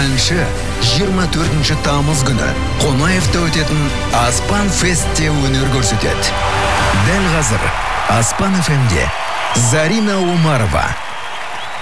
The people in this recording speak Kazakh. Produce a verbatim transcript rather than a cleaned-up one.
әнші жиырма төртінші тамыз күні Қонаевта өтетін Аспан фестте өнер көрсетеді. Дәл қазір Аспан эф эмде Зарина Умарова